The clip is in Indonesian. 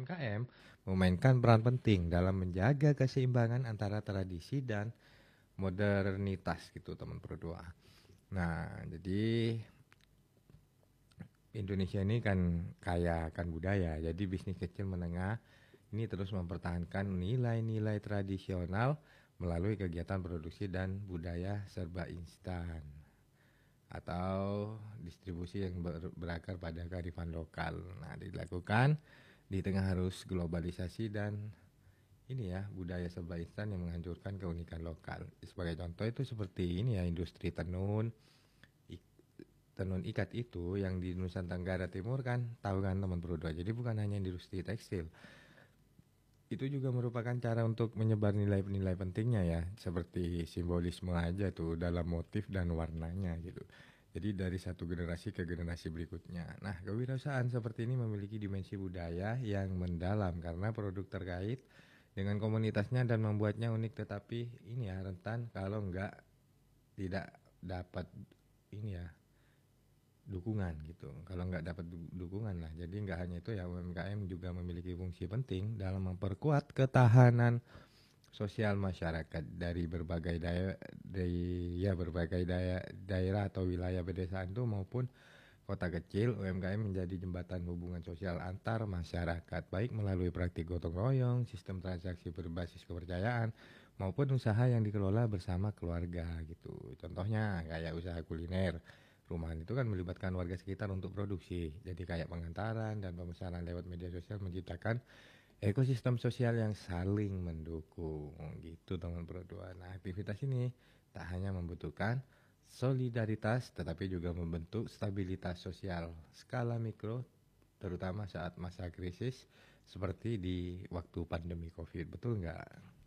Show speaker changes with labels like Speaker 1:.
Speaker 1: UMKM memainkan peran penting dalam menjaga keseimbangan antara tradisi dan modernitas gitu teman berdua. Nah, jadi Indonesia ini kan kaya akan budaya, jadi bisnis kecil menengah ini terus mempertahankan nilai-nilai tradisional melalui kegiatan produksi dan budaya serba instan atau distribusi yang berakar pada kearifan lokal. Nah, dilakukan di tengah arus globalisasi dan ini ya budaya serba instan yang menghancurkan keunikan lokal. Sebagai contoh itu seperti ini ya industri tenun ikat itu yang di Nusa Tenggara Timur kan tahu kan teman berdua. Jadi bukan hanya industri tekstil, itu juga merupakan cara untuk menyebar nilai-nilai pentingnya ya, seperti simbolisme aja tuh dalam motif dan warnanya gitu. Jadi dari satu generasi ke generasi berikutnya. Nah, kewirausahaan seperti ini memiliki dimensi budaya yang mendalam karena produk terkait dengan komunitasnya dan membuatnya unik, tetapi ini ya rentan kalau enggak tidak dapat ini ya dukungan gitu. Kalau nggak dapat dukungan lah. Jadi nggak hanya itu ya, UMKM juga memiliki fungsi penting dalam memperkuat ketahanan sosial masyarakat dari berbagai daerah atau wilayah pedesaan itu maupun kota kecil. UMKM menjadi jembatan hubungan sosial antar masyarakat baik melalui praktik gotong royong, sistem transaksi berbasis kepercayaan maupun usaha yang dikelola bersama keluarga gitu. Contohnya kayak usaha kuliner rumahan itu kan melibatkan warga sekitar untuk produksi. Jadi kayak pengantaran dan pemesanan lewat media sosial menciptakan ekosistem sosial yang saling mendukung gitu teman berdua. Nah, aktivitas ini tak hanya membutuhkan solidaritas tetapi juga membentuk stabilitas sosial skala mikro terutama saat masa krisis seperti di waktu pandemi Covid. Betul nggak?